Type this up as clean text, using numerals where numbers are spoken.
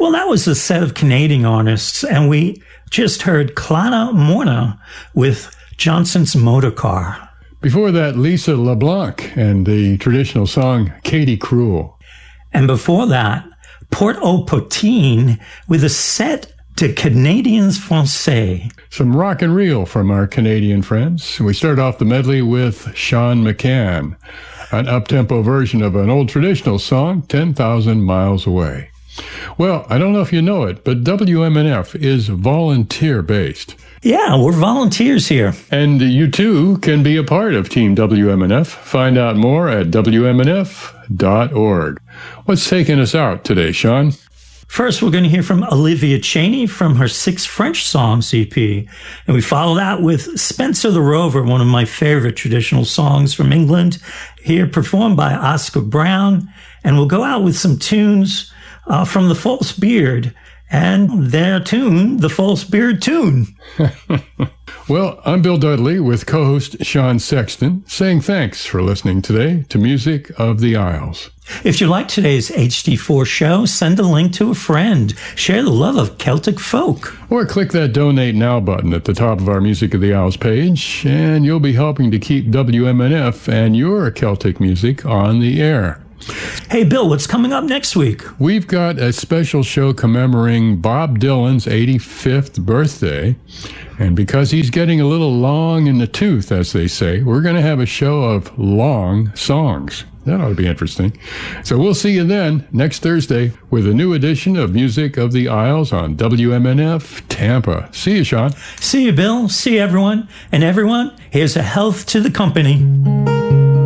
Well, that was a set of Canadian artists, and we just heard Clara Morna with Johnson's Motor Car. Before that, Lisa LeBlanc and the traditional song Katie Cruel. And before that, Port-au-Poutine with a set to Canadiens Français. Some rock and reel from our Canadian friends. We start off the medley with Sean McCann, an up-tempo version of an old traditional song, 10,000 Miles Away. Well, I don't know if you know it, but WMNF is volunteer-based. Yeah, we're volunteers here. And you too can be a part of Team WMNF. Find out more at WMNF.org. What's taking us out today, Sean? First, we're going to hear from Olivia Cheney from her 6 French Songs EP. And we follow that with Spencer the Rover, one of my favorite traditional songs from England, here performed by Oscar Brown. And we'll go out with some tunes from The False Beard and their tune, The False Beard Tune. Well, I'm Bill Dudley with co-host Sean Sexton, saying thanks for listening today to Music of the Isles. If you like today's HD4 show, send a link to a friend. Share the love of Celtic folk. Or click that Donate Now button at the top of our Music of the Isles page, and you'll be helping to keep WMNF and your Celtic music on the air. Hey, Bill, what's coming up next week? We've got a special show commemorating Bob Dylan's 85th birthday. And because he's getting a little long in the tooth, as they say, we're going to have a show of long songs. That ought to be interesting. So we'll see you then next Thursday with a new edition of Music of the Isles on WMNF Tampa. See you, Sean. See you, Bill. See you, everyone. And everyone, here's a health to the company.